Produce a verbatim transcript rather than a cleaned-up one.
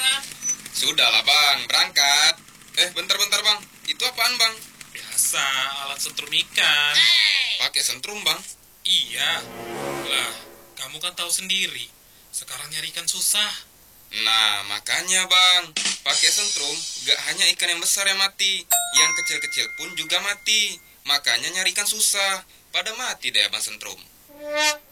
Sudahlah bang, berangkat. Eh bentar-bentar bang, itu apaan bang? Biasa, alat setrum ikan. Pakai sentrum bang? Iya. Lah, kamu kan tahu sendiri. Sekarang nyari ikan susah. Nah makanya bang, pakai sentrum gak hanya ikan yang besar yang mati, yang kecil-kecil pun juga mati. Makanya nyari ikan susah, pada mati deh abang sentrum.